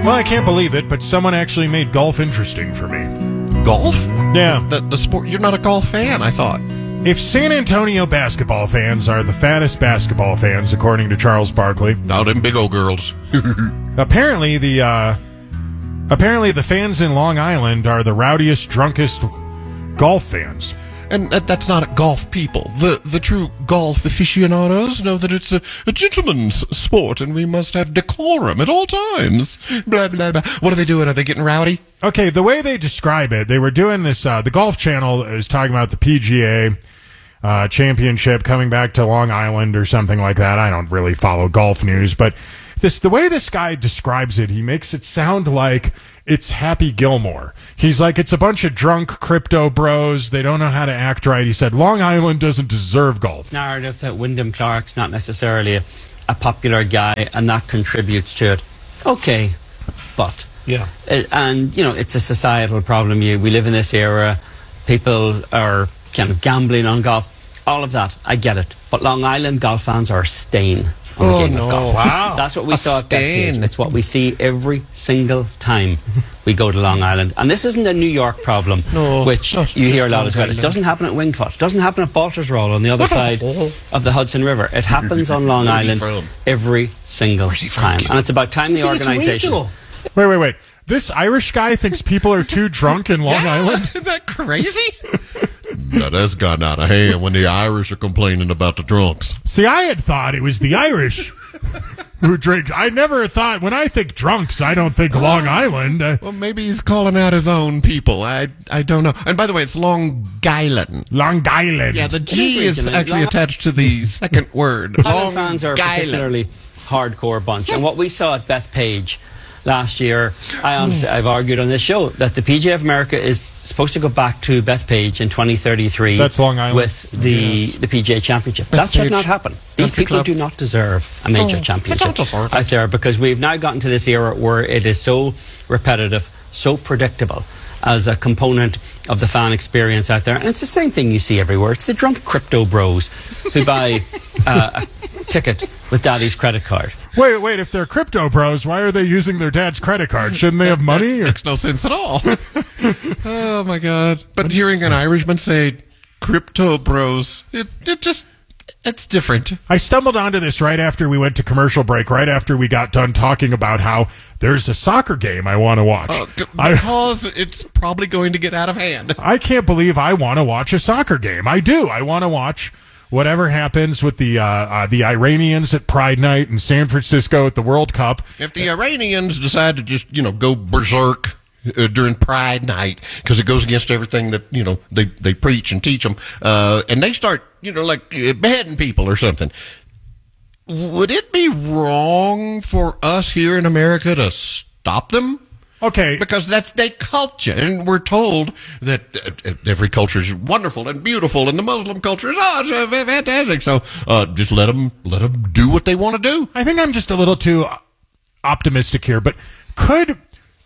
Well, I can't believe it, but someone actually made golf interesting for me. Golf? Yeah. The sport. You're not a golf fan, I thought. If San Antonio basketball fans are the fattest basketball fans, according to Charles Barkley, Oh, them big old girls. apparently the fans in Long Island are the rowdiest, drunkest golf fans. And that's not golf people. The true golf aficionados know that it's a gentleman's sport and we must have decorum at all times. Blah, blah, blah. What are they doing? Are they getting rowdy? Okay, the way they describe it, they were doing this, the Golf Channel is talking about the PGA championship coming back to Long Island or something like that. I don't really follow golf news, but the way this guy describes it, he makes it sound like it's Happy Gilmore. He's like, it's a bunch of drunk crypto bros. They don't know how to act right. He said, Long Island doesn't deserve golf. Narrative that Wyndham Clark's not necessarily a popular guy and that contributes to it. Okay, but... Yeah. And, it's a societal problem. We live in this era. People are kind of gambling on golf. All of that, I get it. But Long Island golf fans are a stain on the game of golf. Wow. That's what we saw at stain. Bethpage. It's what we see every single time we go to Long Island. And this isn't a New York problem, which you hear a lot as well. It doesn't happen at Wingfoot. It doesn't happen at Baltusrol on the other side of the Hudson River. It happens on Long Island every single time. And it's about time the organisation... Wait. This Irish guy thinks people are too drunk in Long Island? Isn't that crazy? No, that's gotten out of hand when the Irish are complaining about the drunks. See, I had thought it was the Irish who drink. I never thought, when I think drunks, I don't think Long Island. Well, maybe he's calling out his own people. I don't know. And by the way, it's Long Island. Long Island. Yeah, the G is regional. actually attached to the second word. Highland fans are a particularly hardcore bunch. And what we saw at Bethpage last year, I've argued on this show that the PGA of America is supposed to go back to Bethpage in 2033. That's Long Island. With the PGA Championship. That should not happen. These people do not deserve a major championship out there, because we've now gotten to this era where it is so repetitive, so predictable as a component of the fan experience out there. And it's the same thing you see everywhere. It's the drunk crypto bros who buy a ticket with daddy's credit card. Wait, if they're crypto bros, why are they using their dad's credit card? Shouldn't they have money? Makes no sense at all. Oh, my God. But hearing an Irishman say crypto bros, it's different. I stumbled onto this right after we went to commercial break, right after we got done talking about how there's a soccer game I want to watch. Because it's probably going to get out of hand. I can't believe I want to watch a soccer game. I do. I want to watch whatever happens with the Iranians at Pride Night in San Francisco at the World Cup. If the Iranians decide to just, go berserk during Pride Night, because it goes against everything that, they preach and teach them, and they start, like beheading people or something, would it be wrong for us here in America to stop them? Okay. Because that's their culture, and we're told that every culture is wonderful and beautiful, and the Muslim culture is fantastic. So just let them do what they want to do. I think I'm just a little too optimistic here, but could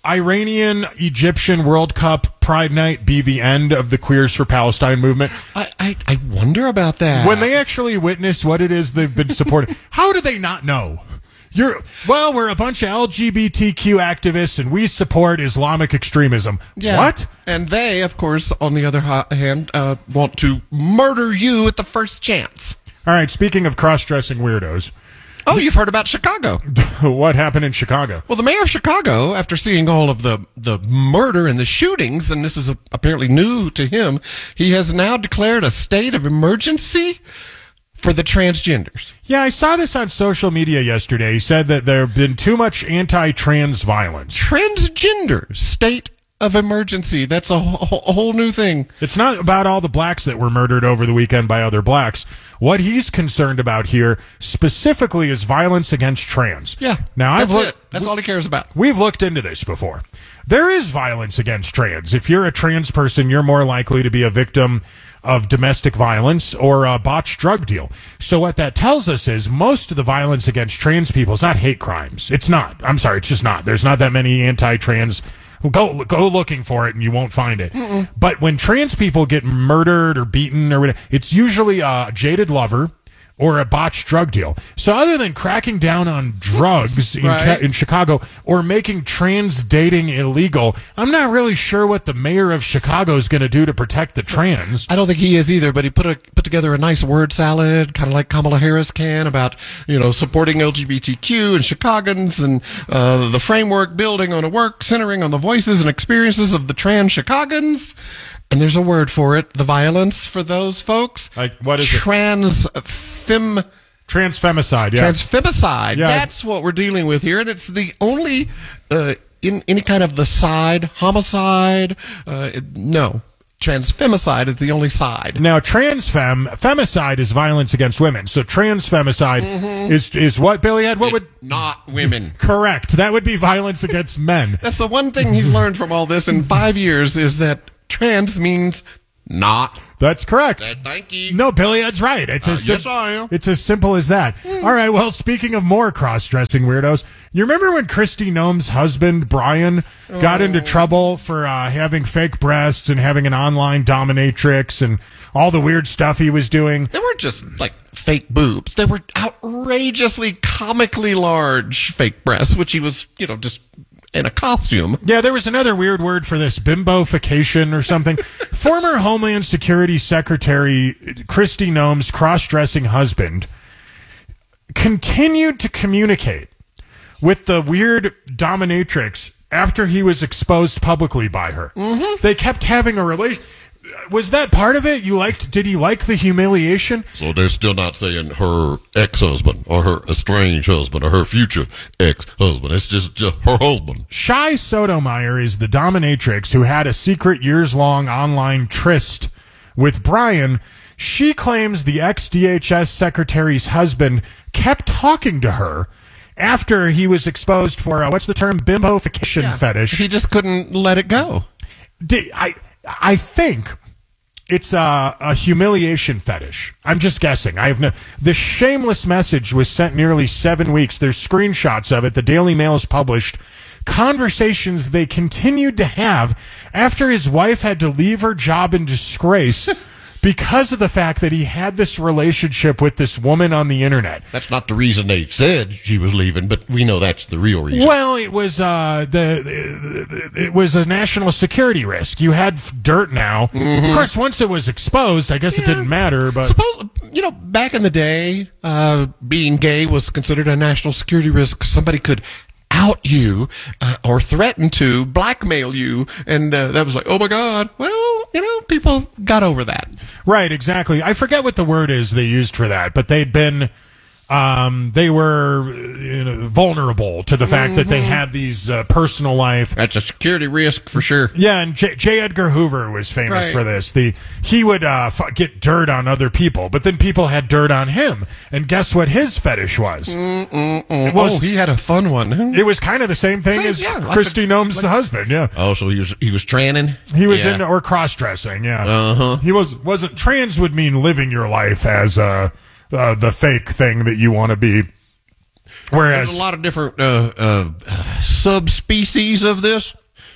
Iranian-Egyptian World Cup Pride Night be the end of the Queers for Palestine movement? I wonder about that. When they actually witness what it is they've been supporting, how do they not know? We're a bunch of LGBTQ activists and we support Islamic extremism. Yeah. What? And they, of course, on the other hand, want to murder you at the first chance. All right, speaking of cross-dressing weirdos. Oh, you've heard about Chicago. What happened in Chicago? Well, the mayor of Chicago, after seeing all of the murder and the shootings, and this is apparently new to him, he has now declared a state of emergency for the transgenders. Yeah, I saw this on social media yesterday. He said that there have been too much anti-trans violence. Transgender state of emergency. That's a whole new thing. It's not about all the blacks that were murdered over the weekend by other blacks. What he's concerned about here specifically is violence against trans. Yeah, now that's all he cares about. We've looked into this before. There is violence against trans. If you're a trans person, you're more likely to be a victim of domestic violence or a botched drug deal. So what that tells us is most of the violence against trans people is not hate crimes. It's not. I'm sorry, it's just not. There's not that many anti-trans. Go looking for it and you won't find it. Mm-mm. But when trans people get murdered or beaten or whatever, it's usually a jaded lover or a botched drug deal. So other than cracking down on drugs in Chicago or making trans dating illegal, I'm not really sure what the mayor of Chicago is going to do to protect the trans. I don't think he is either, but he put together a nice word salad, kind of like Kamala Harris can, about, supporting LGBTQ and Chicagoans and the framework building on a work centering on the voices and experiences of the trans Chicagoans. And there's a word for it, the violence for those folks. Like, what is Transfemicide, yeah. Transfemicide. Yeah. That's what we're dealing with here. And it's the only, in any kind of the side, homicide, no. Transfemicide is the only side. Now, femicide is violence against women. So transfemicide is what, Billy Ed? What would not women? Correct. That would be violence against men. That's the one thing he's learned from all this in 5 years, is that trans means not. That's correct. Thank you. No, Billy Ed's right. Yes, I am. It's as simple as that. All right, well, speaking of more cross-dressing weirdos, you remember when Kristi Noem's husband, Brian, got into trouble for having fake breasts and having an online dominatrix and all the weird stuff he was doing? They weren't just, like, fake boobs. They were outrageously, comically large fake breasts, which he was, just in a costume. Yeah, there was another weird word for this, bimbofication or something. Former Homeland Security Secretary Kristi Noem's cross-dressing husband continued to communicate with the weird dominatrix after he was exposed publicly by her. They kept having a relation. Was that part of it? Did he like the humiliation? So they're still not saying her ex-husband or her estranged husband or her future ex-husband. It's just her husband. Shai Sotomayor is the dominatrix who had a secret years-long online tryst with Brian. She claims the ex-DHS secretary's husband kept talking to her after he was exposed for, what's the term, bimbofication fetish. He just couldn't let it go. I think it's a humiliation fetish. I'm just guessing. The shameless message was sent nearly 7 weeks. There's screenshots of it. The Daily Mail has published conversations they continued to have after his wife had to leave her job in disgrace because of the fact that he had this relationship with this woman on the internet. That's not the reason they said she was leaving, but we know that's the real reason. Well, it was it was a national security risk. You had dirt now. Of course, once it was exposed, I guess it didn't matter. But suppose, back in the day, being gay was considered a national security risk. Somebody could out you or threaten to blackmail you, and that was like, oh my God. Well, people got over that. Right, exactly. I forget what the word is they used for that, but they'd been they were vulnerable to the fact that they had these personal life. That's a security risk for sure. Yeah, and J. Edgar Hoover was famous for this. He would get dirt on other people, but then people had dirt on him. And guess what his fetish was? He had a fun one. It was kind of the same thing as Kristi Noem's husband. Yeah. Oh, so he was tranning. He was into or cross dressing. Yeah. He wasn't trans. Would mean living your life as the fake thing that you want to be. Whereas there's a lot of different subspecies of this.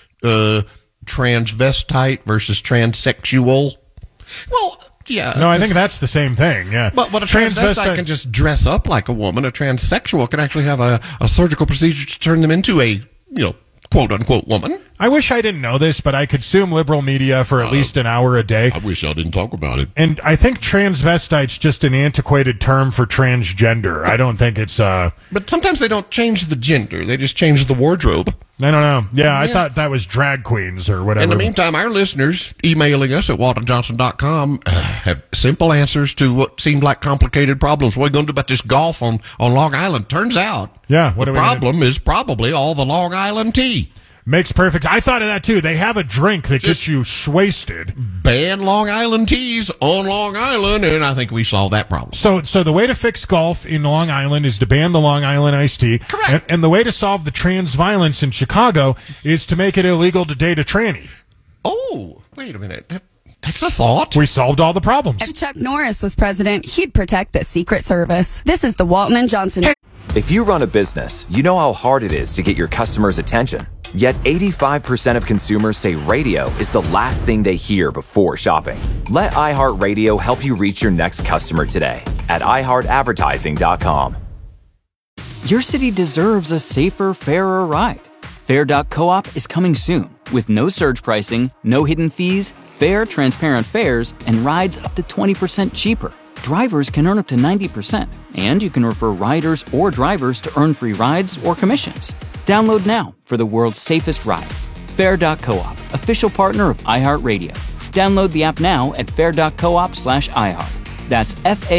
Transvestite versus transsexual. Well, yeah. No, I think that's the same thing, yeah. But a transvestite can just dress up like a woman. A transsexual can actually have a surgical procedure to turn them into a, quote-unquote woman. I wish I didn't know this, but I consume liberal media for at least an hour a day. I wish I didn't talk about it. And I think transvestite's just an antiquated term for transgender. I don't think it's... But sometimes they don't change the gender. They just change the wardrobe. I don't know. Yeah, I thought that was drag queens or whatever. In the meantime, our listeners emailing us at waltonjohnson.com have simple answers to what seemed like complicated problems. What are we going to do about this golf on Long Island? Turns out the problem is probably all the Long Island tea. Makes perfect. I thought of that too. They have a drink that gets you wasted. Ban Long Island teas on Long Island, and I think we solved that problem. So the way to fix golf in Long Island is to ban the Long Island iced tea. Correct. And the way to solve the trans violence in Chicago is to make it illegal to date a tranny. Oh, wait a minute. That's a thought. We solved all the problems. If Chuck Norris was president, he'd protect the Secret Service. This is the Walton and Johnson. If you run a business, you know how hard it is to get your customers' attention. Yet 85% of consumers say radio is the last thing they hear before shopping. Let iHeartRadio help you reach your next customer today at iHeartAdvertising.com. Your city deserves a safer, fairer ride. Fair.coop is coming soon with no surge pricing, no hidden fees, fair, transparent fares, and rides up to 20% cheaper. Drivers can earn up to 90%, and you can refer riders or drivers to earn free rides or commissions. Download now for the world's safest ride. Fair.coop, official partner of iHeartRadio. Download the app now at fair.coop/iHeart. That's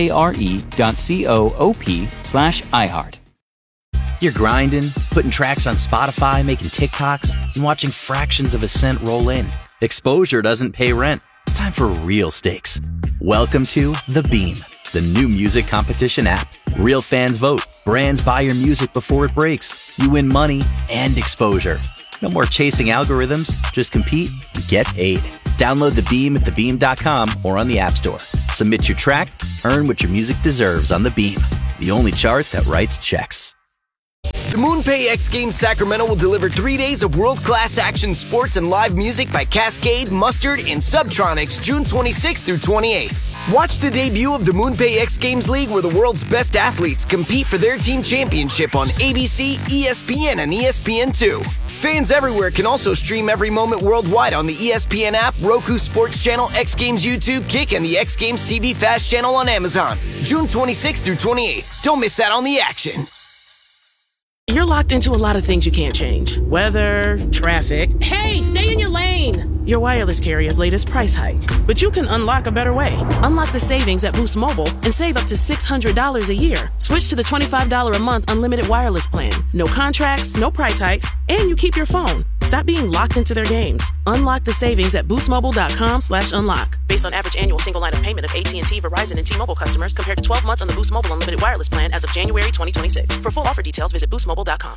FARE.coop/iHeart. You're grinding, putting tracks on Spotify, making TikToks, and watching fractions of a cent roll in. Exposure doesn't pay rent. It's time for real stakes. Welcome to The Beam, the new music competition app. Real fans vote. Brands buy your music before it breaks. You win money and exposure. No more chasing algorithms. Just compete and get paid. Download The Beam at thebeam.com or on the App Store. Submit your track. Earn what your music deserves on The Beam, the only chart that writes checks. The MoonPay X Games Sacramento will deliver 3 days of world-class action sports and live music by Cascade, Mustard, and Subtronics June 26th through 28th. Watch the debut of the MoonPay X Games League where the world's best athletes compete for their team championship on ABC, ESPN, and ESPN2. Fans everywhere can also stream every moment worldwide on the ESPN app, Roku Sports Channel, X Games YouTube, Kick, and the X Games TV Fast Channel on Amazon. June 26th through 28th. Don't miss out on the action. You're locked into a lot of things you can't change. Weather, traffic. Hey, stay in your lane! Your wireless carrier's latest price hike. But you can unlock a better way. Unlock the savings at Boost Mobile and save up to $600 a year. Switch to the $25 a month unlimited wireless plan. No contracts, no price hikes, and you keep your phone. Stop being locked into their games. Unlock the savings at boostmobile.com/unlock. Based on average annual single line of payment of AT&T, Verizon, and T-Mobile customers compared to 12 months on the Boost Mobile unlimited wireless plan as of January 2026. For full offer details, visit boostmobile.com.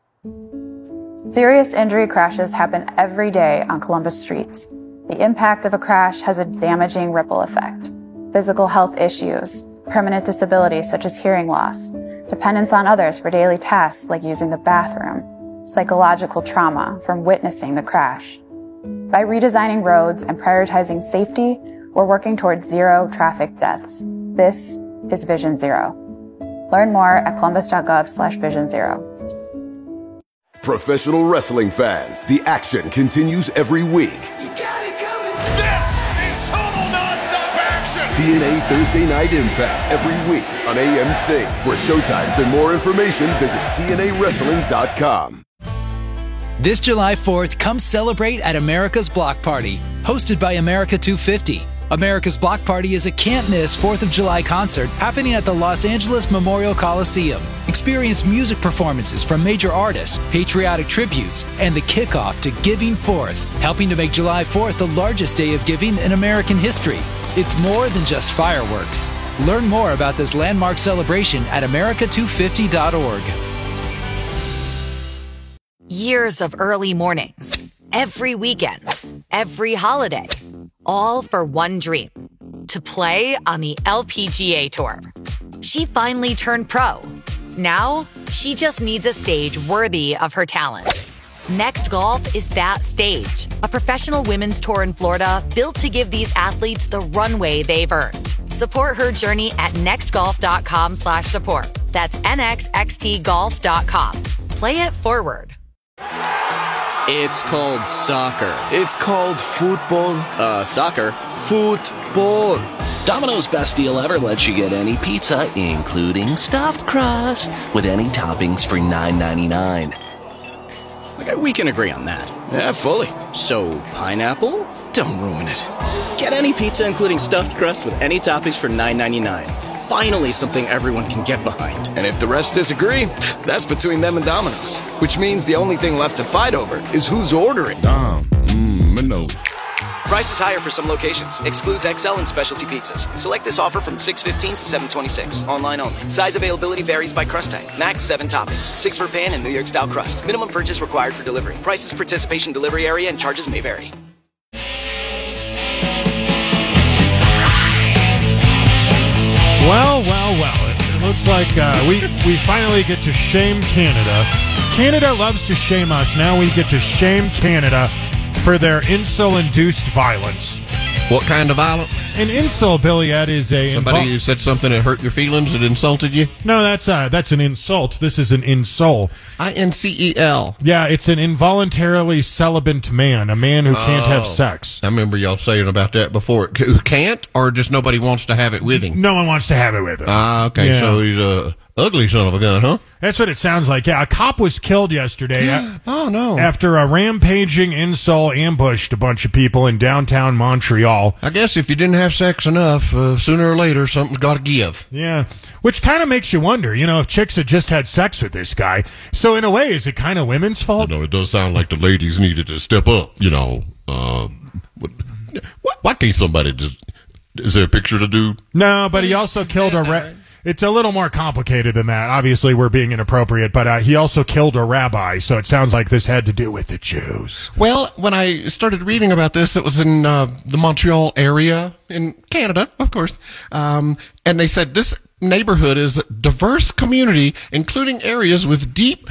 Serious injury crashes happen every day on Columbus streets. The impact of a crash has a damaging ripple effect. Physical health issues, permanent disabilities such as hearing loss, dependence on others for daily tasks like using the bathroom, psychological trauma from witnessing the crash. By redesigning roads and prioritizing safety, we're working towards zero traffic deaths. This is Vision Zero. Learn more at columbus.gov/Vision Zero. Professional wrestling fans, the action continues every week. You got it coming. This is total nonstop action. TNA Thursday Night Impact every week on AMC. For showtimes and more information, visit TNAWrestling.com. This July 4th, come celebrate at America's Block Party, hosted by America 250. America's Block Party is a can't-miss 4th of July concert happening at the Los Angeles Memorial Coliseum. Experience music performances from major artists, patriotic tributes, and the kickoff to Giving Forth, helping to make July 4th the largest day of giving in American history. It's more than just fireworks. Learn more about this landmark celebration at america250.org. Years of early mornings, every weekend, every holiday, all for one dream, to play on the LPGA Tour. She finally turned pro. Now, she just needs a stage worthy of her talent. Next Golf is that stage, a professional women's tour in Florida built to give these athletes the runway they've earned. Support her journey at nextgolf.com/support. That's nxxtgolf.com. Play it forward. It's called soccer. It's called football. Soccer. Football. Domino's best deal ever lets you get any pizza, including stuffed crust, with any toppings for $9.99. Okay, we can agree on that. Yeah, fully. So, pineapple? Don't ruin it. Get any pizza, including stuffed crust, with any toppings for $9.99. Finally something everyone can get behind. And if the rest disagree, that's between them and Domino's. Which means the only thing left to fight over is who's ordering. Domino's. Price is higher for some locations. Excludes XL and specialty pizzas. Select this offer from 6/15 to 7/26. Online only. Size availability varies by crust type. Max 7 toppings. 6 for pan and New York style crust. Minimum purchase required for delivery. Prices, participation, delivery area, and charges may vary. Well. It looks like we finally get to shame Canada. Canada loves to shame us. Now we get to shame Canada for their incel-induced violence. What kind of violence? An incel, Billy Ed, is a... Somebody who said something that hurt your feelings, that insulted you? No, that's an insult. This is an insole. INCEL. Yeah, it's an involuntarily celibate man, a man who can't have sex. I remember y'all saying about that before. Who can't, or just nobody wants to have it with him? No one wants to have it with him. Okay, yeah. So he's a ugly son of a gun, huh? That's what it sounds like. Yeah, a cop was killed yesterday. Oh, no. After a rampaging insult ambushed a bunch of people in downtown Montreal. I guess if you didn't have sex enough, sooner or later, something's got to give. Yeah, which kind of makes you wonder, if chicks had just had sex with this guy. So in a way, is it kind of women's fault? It does sound like the ladies needed to step up, Why can't somebody just... Is there a picture to do? No, but he also killed a... It's a little more complicated than that. Obviously, we're being inappropriate, but he also killed a rabbi, so it sounds like this had to do with the Jews. Well, when I started reading about this, it was in the Montreal area in Canada, of course, and they said this neighborhood is a diverse community, including areas with deep